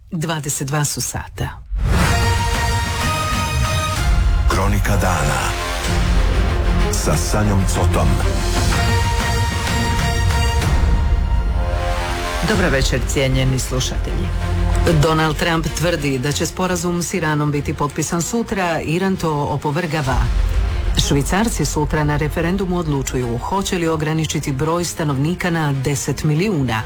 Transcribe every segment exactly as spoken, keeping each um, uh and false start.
dvadeset dva su sata. Kronika dana sa Sanjom Cotom. Dobar večer, cijenjeni slušatelji. Donald Trump tvrdi da će sporazum s Iranom biti potpisan sutra, Iran to opovrgava. Švicarci sutra na referendumu odlučuju hoće li ograničiti broj stanovnika na deset milijuna.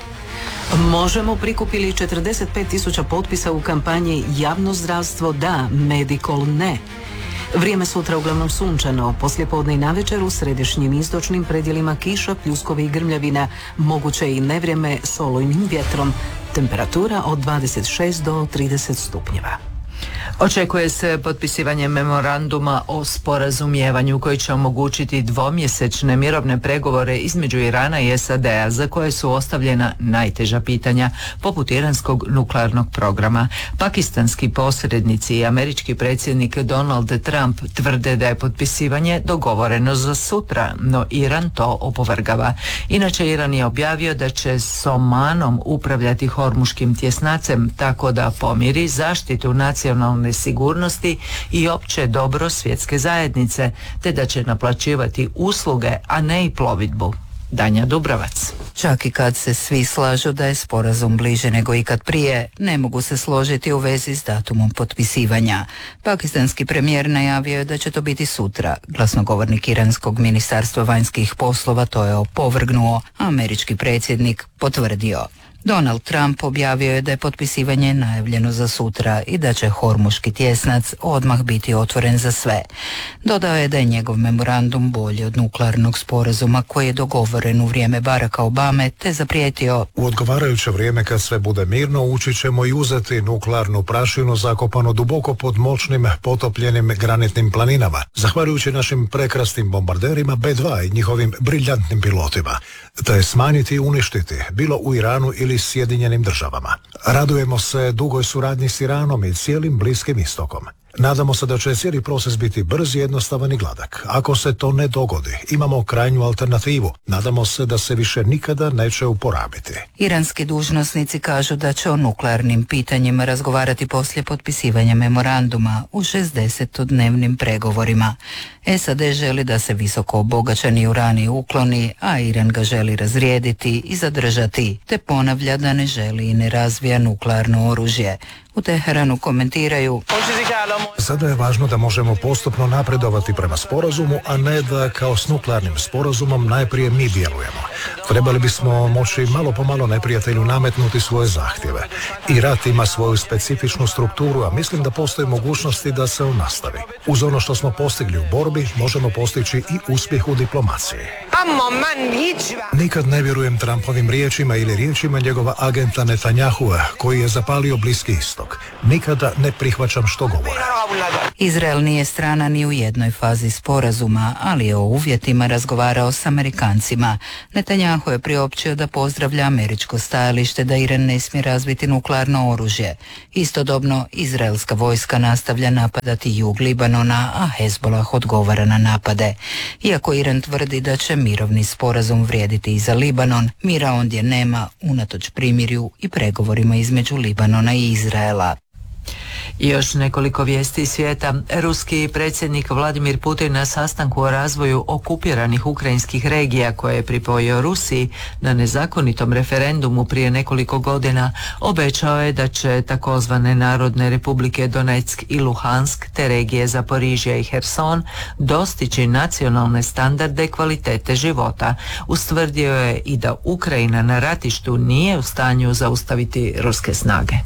Možemo prikupili četrdeset pet tisuća potpisa u kampanji Javno zdravstvo da, Medical ne. Vrijeme sutra uglavnom sunčano, poslijepodne i navečer u središnjim i istočnim predjelima kiša, pljuskovi i grmljavina, moguće i nevrijeme s olujnim vjetrom. Temperatura od dvadeset šest do trideset stupnjeva. Očekuje se potpisivanje memoranduma o sporazumijevanju koji će omogućiti dvomjesečne mirovne pregovore između Irana i S A D-a za koje su ostavljena najteža pitanja poput iranskog nuklearnog programa. Pakistanski posrednici i američki predsjednik Donald Trump tvrde da je potpisivanje dogovoreno za sutra, no Iran to opovrgava. Inače, Iran je objavio da će s Omanom upravljati Hormuškim tjesnacem tako da pomiri zaštitu nacionalne sigurnosti i opće dobro svjetske zajednice, te da će naplaćivati usluge, a ne i plovidbu. Danja Dubrovac. Čak i kad se svi slažu da je sporazum bliže nego ikad prije, ne mogu se složiti u vezi s datumom potpisivanja. Pakistanski premijer najavio je da će to biti sutra. Glasnogovornik iranskog ministarstva vanjskih poslova to je opovrgnuo, a američki predsjednik potvrdio. Donald Trump objavio je da je potpisivanje najavljeno za sutra i da će Hormuški tjesnac odmah biti otvoren za sve. Dodao je da je njegov memorandum bolji od nuklearnog sporazuma koji je dogovoren u vrijeme Baracka Obame, te zaprijetio: u odgovarajuće vrijeme kad sve bude mirno ući ćemo i uzeti nuklearnu prašinu zakopanu duboko pod moćnim potopljenim granitnim planinama, zahvaljujući našim prekrasnim bombarderima B dva i njihovim briljantnim pilotima, te smanjiti i uništiti, bilo u Iranu ili Sjedinjenim državama. Radujemo se dugoj suradnji s Iranom i cijelim Bliskim istokom. Nadamo se da će cijeli proces biti brz, jednostavan i gladak. Ako se to ne dogodi, imamo krajnju alternativu. Nadamo se da se više nikada neće uporabiti. Iranski dužnosnici kažu da će o nuklearnim pitanjima razgovarati poslije potpisivanja memoranduma u šezdesetodnevnim pregovorima. S A D želi da se visoko obogaćeni urani ukloni, a Iran ga želi razrijediti i zadržati, te ponavlja da ne želi i ne razvija nuklearno oružje. U Teheranu komentiraju: sada je važno da možemo postupno napredovati prema sporazumu, a ne da kao s nuklearnim sporazumom najprije mi djelujemo. Trebali bismo moći malo po malo neprijatelju nametnuti svoje zahtjeve. I rat ima svoju specifičnu strukturu, a mislim da postoji mogućnosti da se on nastavi. Uz ono što smo postigli u borbi, možemo postići i uspjeh u diplomaciji. Nikad ne vjerujem Trumpovim riječima ili riječima njegova agenta Netanyahua, koji je zapalio Bliski istok. Nikada ne prihvaćam što govore. Izrael nije strana ni u jednoj fazi sporazuma, ali je o uvjetima razgovarao s Amerikancima. Netanjahu je priopćio da pozdravlja američko stajalište da Iran ne smije razviti nuklearno oružje. Istodobno, izraelska vojska nastavlja napadati jug Libanona, a Hezbollah odgovara na napade. Iako Iran tvrdi da će mirovni sporazum vrijediti i za Libanon, mira ondje nema, unatoč primirju i pregovorima između Libanona i Izraela. I još nekoliko vijesti iz svijeta. Ruski predsjednik Vladimir Putin na sastanku o razvoju okupiranih ukrajinskih regija koje je pripojio Rusiji na nezakonitom referendumu prije nekoliko godina obećao je da će takozvane Narodne republike Donetsk i Luhansk te regije Zaporižja i Herson dostići nacionalne standarde kvalitete života. Ustvrdio je i da Ukrajina na ratištu nije u stanju zaustaviti ruske snage.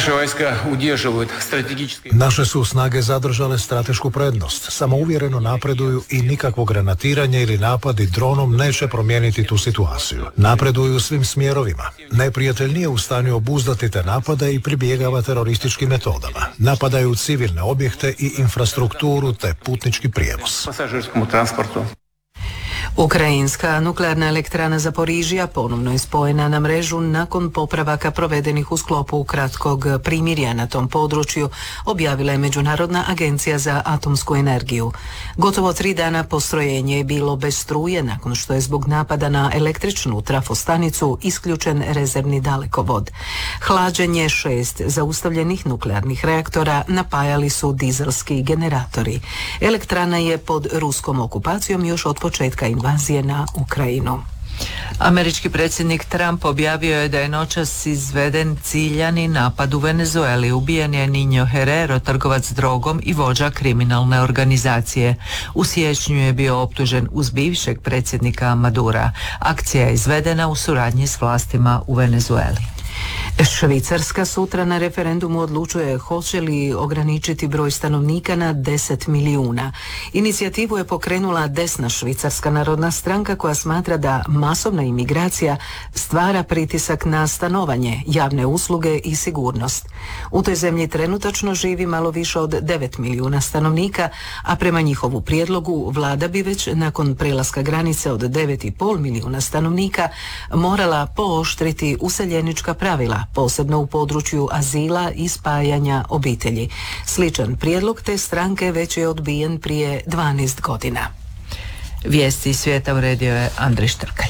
Naše su snage zadržale stratešku prednost, samouvjereno napreduju i nikakvo granatiranje ili napadi dronom neće promijeniti tu situaciju. Napreduju u svim smjerovima. Neprijatelj nije u stanju obuzdati te napade i pribjegava terorističkim metodama. Napadaju civilne objekte i infrastrukturu te putnički prijevoz. Ukrajinska nuklearna elektrana Zaporižija ponovno je spojena na mrežu nakon popravaka provedenih u sklopu kratkog primirja na tom području, objavila je Međunarodna agencija za atomsku energiju. Gotovo tri dana postrojenje je bilo bez struje nakon što je zbog napada na električnu trafostanicu isključen rezervni dalekovod. Hlađenje šest zaustavljenih nuklearnih reaktora napajali su dizelski generatori. Elektrana je pod ruskom okupacijom još od početka invazije na Ukrajinu. Američki predsjednik Trump objavio je da je noćas izveden ciljani napad u Venezueli. Ubijen je Niño Herrero, trgovac drogom i vođa kriminalne organizacije. U siječnju je bio optužen uz bivšeg predsjednika Madura. Akcija je izvedena u suradnji s vlastima u Venezueli. Švicarska sutra na referendumu odlučuje hoće li ograničiti broj stanovnika na deset milijuna. Inicijativu je pokrenula desna Švicarska narodna stranka koja smatra da masovna imigracija stvara pritisak na stanovanje, javne usluge i sigurnost. U toj zemlji trenutačno živi malo više od devet milijuna stanovnika, a prema njihovu prijedlogu vlada bi već nakon prelaska granice od devet i pol milijuna stanovnika morala pooštriti useljenička pravila, posebno u području azila i spajanja obitelji. Sličan prijedlog te stranke već je odbijen prije dvanaest godina. Vijesti svijeta uredio je Andrej Štrkalj.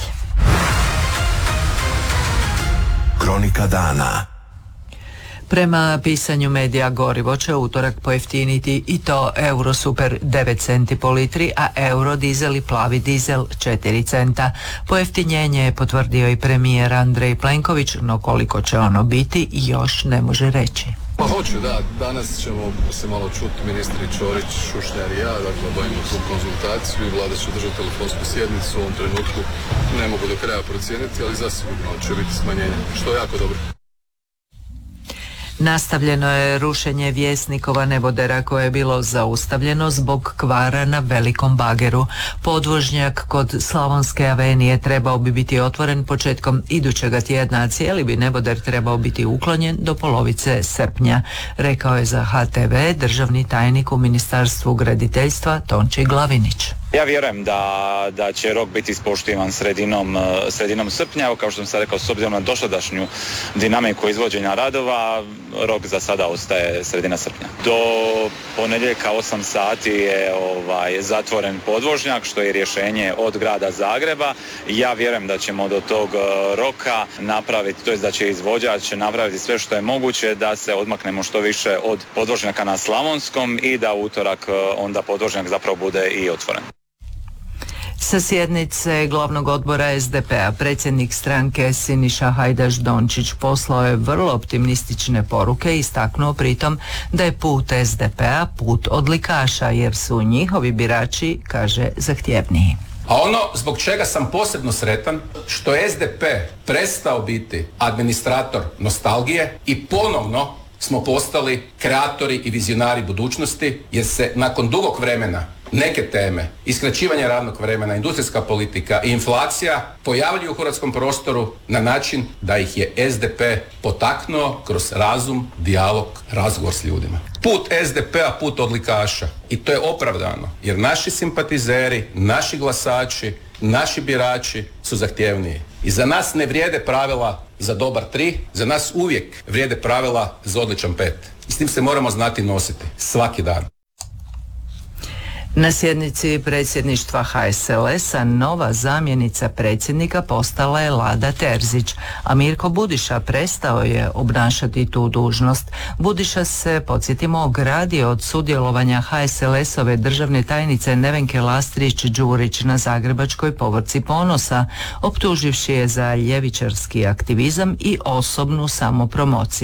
Kronika dana. Prema pisanju medija gorivo će utorak pojeftiniti i to Eurosuper devet centi po litri, a Eurodizel i plavi dizel četiri centa. Pojeftinjenje je potvrdio i premijer Andrej Plenković, no koliko će ono biti još ne može reći. Pa hoću, da. Danas ćemo se malo čuti ministri Ćorić, Šušnjar i ja, dakle obavimo tu konzultaciju i vlada će držati telefonsku sjednicu. U ovom trenutku ne mogu do kraja procijeniti, ali zasigurno će biti smanjenje, što je jako dobro. Nastavljeno je rušenje Vjesnikova nebodera koje je bilo zaustavljeno zbog kvara na velikom bageru. Podvožnjak kod Slavonske avenije trebao bi biti otvoren početkom idućega tjedna, a cijeli bi neboder trebao biti uklonjen do polovice srpnja, rekao je za H T V državni tajnik u Ministarstvu graditeljstva Tonči Glavinić. Ja vjerujem da, da će rok biti ispoštivan sredinom, sredinom srpnja. Evo, kao što sam sad rekao, s obzirom na dosadašnju dinamiku izvođenja radova, rok za sada ostaje sredina srpnja. Do ponedjeljka osam sati je ovaj, zatvoren podvožnjak, što je rješenje od grada Zagreba. Ja vjerujem da ćemo do tog roka napraviti, to jest da će izvođač napraviti sve što je moguće da se odmaknemo što više od podvožnjaka na Slavonskom i da utorak onda podvožnjak zapravo bude i otvoren. Sa sjednice glavnog odbora S D P-a predsjednik stranke Siniša Hajdaš Dončić poslao je vrlo optimistične poruke i istaknuo pritom da je put S D P-a put odlikaša jer su njihovi birači, kaže, zahtjevniji. A ono zbog čega sam posebno sretan, što je S D P prestao biti administrator nostalgije i ponovno smo postali kreatori i vizionari budućnosti, jer se nakon dugog vremena neke teme, iskraćivanje radnog vremena, industrijska politika i inflacija pojavljuju u hrvatskom prostoru na način da ih je S D P potaknuo kroz razum, dijalog, razgovor s ljudima. Put S D P-a, put odlikaša. I to je opravdano, jer naši simpatizeri, naši glasači, naši birači su zahtjevniji. I za nas ne vrijede pravila za dobar tri, za nas uvijek vrijede pravila za odličan pet. I s tim se moramo znati nositi svaki dan. Na sjednici predsjedništva H S L S-a nova zamjenica predsjednika postala je Lada Terzić, a Mirko Budiša prestao je obnašati tu dužnost. Budiša se, podsjetimo, ogradio od sudjelovanja H S L S-ove državne tajnice Nevenke Lastrić-Đurić na zagrebačkoj povorci Ponosa, optuživši je za ljevičarski aktivizam i osobnu samopromociju.